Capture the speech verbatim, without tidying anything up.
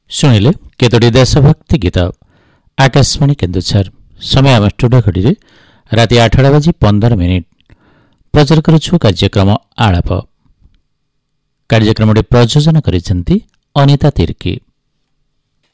ଶୁଣିଲେ କେତୋଟି ଦେଶଭକ୍ତି ଗୀତ। ଆକାଶବାଣୀ କେନ୍ଦୁଝର। ସମୟ ଆମ ଷ୍ଟୁଡ଼ିଓ ଘଡ଼ିରେ ରାତି ଆଠଟା ବାଜି ପନ୍ଦର ମିନିଟ୍। ପ୍ରଚାର କରୁଛୁ କାର୍ଯ୍ୟକ୍ରମ ଆଳାପ। କାର୍ଯ୍ୟକ୍ରମଟି ପ୍ରଯୋଜନା କରିଛନ୍ତି ଅନିତା ତିର୍କି।